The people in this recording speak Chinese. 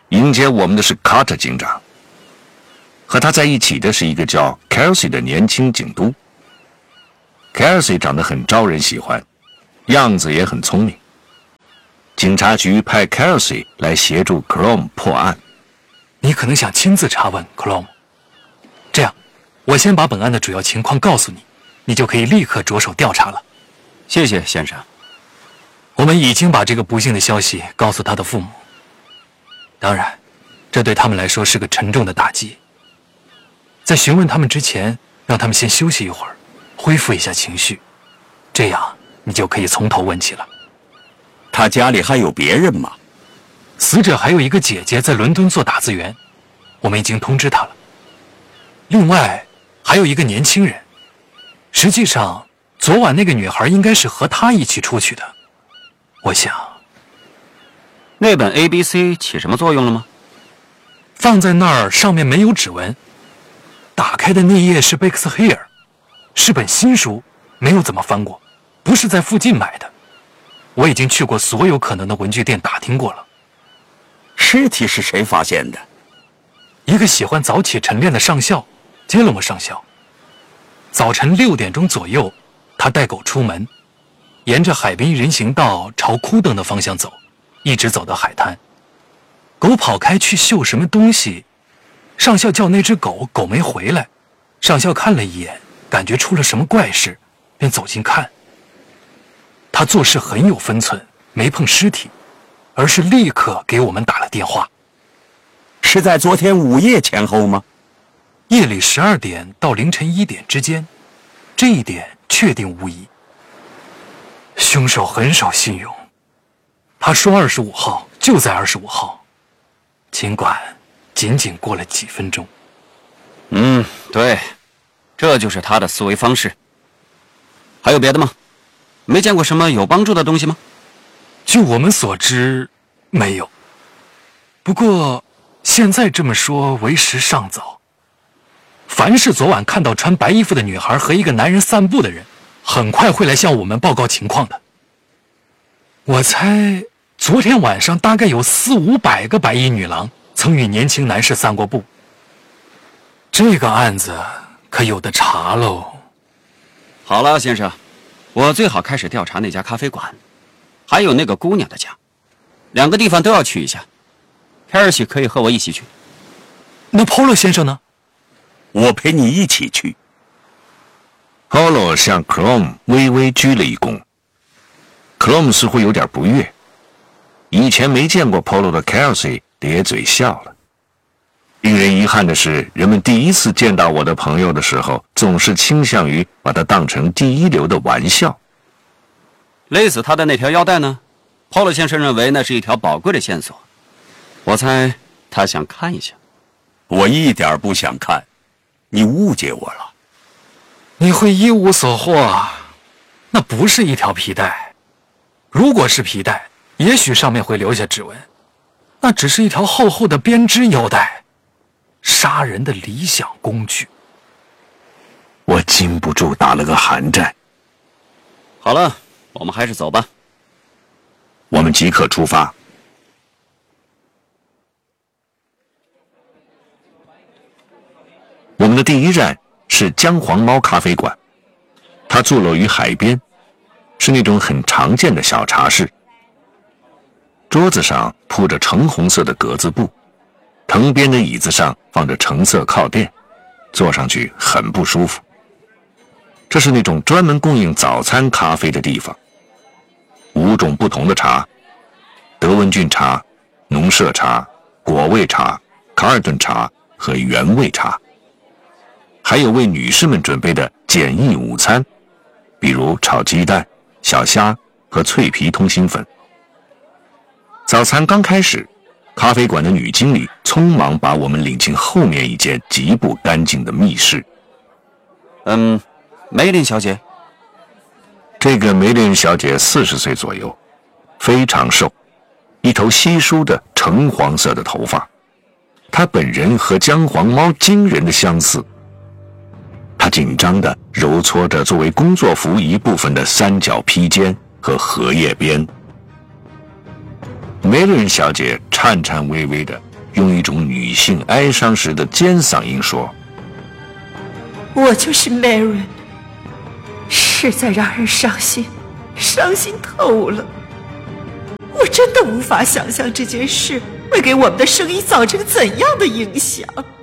迎接我们的是卡特警长，和他在一起的是一个叫 Kelsey 的年轻警督。Kelsey 长得很招人喜欢，样子也很聪明。警察局派 Kelsey 来协助 Chrome 破案。 你可能想亲自查问 Chrome， 这样，我先把本案的主要情况告诉你，你就可以立刻着手调查了。 谢谢先生。 我们已经把这个不幸的消息告诉他的父母，当然，这对他们来说是个沉重的打击。在询问他们之前，让他们先休息一会儿，恢复一下情绪，这样你就可以从头问起了。 他家里还有别人吗？ 死者还有一个姐姐在伦敦做打字员，我们已经通知她了。另外，还有一个年轻人，实际上，昨晚那个女孩应该是和他一起出去的。我想， 那本 ABC 起什么作用了吗？ 放在那儿，上面没有指纹。打开的那页是贝克斯黑尔，是本新书，没有怎么翻过，不是在附近买的。我已经去过所有可能的文具店打听过了。 尸体是谁发现的？ 一个喜欢早起晨练的上校，杰罗姆上校。早晨6点钟左右，他带狗出门，沿着海滨人行道朝库登的方向走，一直走到海滩。狗跑开去嗅什么东西，上校叫那只狗，狗没回来。上校看了一眼，感觉出了什么怪事，便走近看。他做事很有分寸，没碰尸体，而是立刻给我们打了电话。 是在昨天午夜前后吗？ 夜里12点到凌晨1点之间，这一点确定无疑。凶手很守信用，他说25号就在25号，尽管仅仅过了几分钟。 对，这就是他的思维方式。还有别的吗？没见过什么有帮助的东西吗？ 就我们所知，没有。不过现在这么说为时尚早。凡是昨晚看到穿白衣服的女孩和一个男人散步的人，很快会来向我们报告情况的。我猜昨天晚上大概有400-500个白衣女郎曾与年轻男士散过步。这个案子可有的查喽。 好了，先生，我最好开始调查那家咖啡馆，还有那个姑娘的家，2个地方都要去一下。凯尔西可以和我一起去。 那 Polo 先生呢？ 我陪你一起去。 Polo 向 Chrome 微微鞠了一躬。Chrome 似乎有点不悦，以前没见过 Polo 的 Kelsey 咧嘴笑了。令人遗憾的是，人们第一次见到我的朋友的时候，总是倾向于把它当成第一流的玩笑。 勒死他的那条腰带呢？Polo 先生认为那是一条宝贵的线索，我猜他想看一下。 我一点不想看，你误解我了。 你会一无所获，那不是一条皮带。如果是皮带，也许上面会留下指纹，那只是一条厚厚的编织腰带，杀人的理想工具。 我禁不住打了个寒战。 好了，我们还是走吧。 我们即刻出发。我们的第一站是姜黄猫咖啡馆，它坐落于海边，是那种很常见的小茶室。桌子上铺着橙红色的格子布，藤边的椅子上放着橙色靠垫，坐上去很不舒服。这是那种专门供应早餐咖啡的地方，5种不同的茶，德文郡茶、农舍茶、果味茶、卡尔顿茶和原味茶，还有为女士们准备的简易午餐，比如炒鸡蛋、小虾和脆皮通心粉。早餐刚开始，咖啡馆的女经理匆忙把我们领进后面一间极不干净的密室。 梅林小姐。 这个梅林小姐40岁左右，非常瘦，一头稀疏的橙黄色的头发。她本人和姜黄猫惊人的相似。她紧张地揉搓着作为工作服一部分的三角披肩和荷叶边。梅林小姐颤颤巍巍地用一种女性哀伤时的尖嗓音说：“ 我就是 Mary， 实在让人伤心，伤心透了。我真的无法想象这件事会给我们的生意造成怎样的影响。”